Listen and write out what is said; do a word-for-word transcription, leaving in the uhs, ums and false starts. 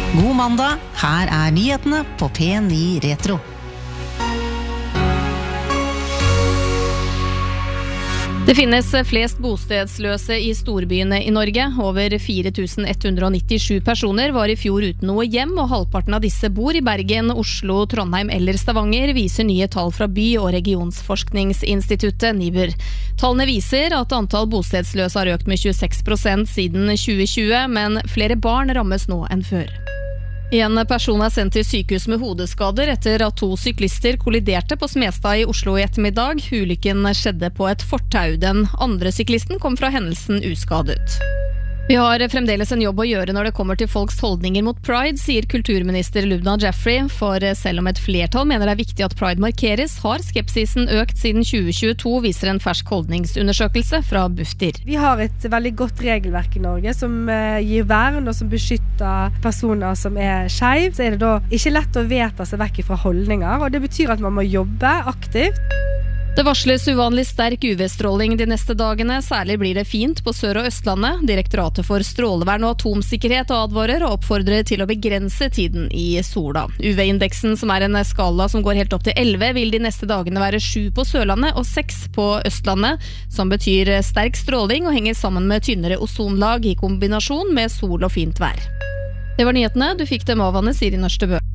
God mandag, her er nyhetene på P ni Retro. Det finnes flest bostedsløse i storbyene i Norge. Over fire tusen ett hundre nittisju personer var i fjor uten noe hjem, og halvparten av disse bor i Bergen, Oslo, Trondheim eller Stavanger, viser nye tall fra By- og regionsforskningsinstituttet NIBR. Tallene viser at antall bostedsløse har økt med tjueseks prosent siden tjue tjue, men flere barn rammes nå enn før. En person er sendt til sykehus med hodeskader etter at to syklister kolliderte på Smestad i Oslo i ettermiddag. Ulykken skjedde på et fortau. Den andre syklisten kom fra hendelsen uskadet. Vi har fremdeles en jobb å gjøre når det kommer til folks holdninger mot Pride, sier kulturminister Lubna Jeffrey, for selv om et flertall mener det er viktig at Pride markeres, har skepsisen økt siden tjue tjueto, viser en fersk holdningsundersøkelse fra Bufdir. Vi har et veldig godt regelverk i Norge som gir vern og som beskytter personer som er skeiv. Så er det da ikke lett å vedta seg vekk fra holdninger, og det betyr at man må jobbe aktivt. Det varsles uvanlig sterk U V-stråling de neste dagene, særlig blir det fint på Sør- og Østlandet. Direktoratet for strålevern og atomsikkerhet advarer og oppfordrer til å begrense tiden i sola. U V-indeksen, som er en skala som går helt opp til elleve, vil de neste dagene være sju på Sørlandet og seks på Østlandet, som betyr sterk stråling og henger sammen med tynnere ozonlag i kombinasjon med sol og fint vær. Det var nyhetene, du fikk dem av Anne Siri Nørstebø.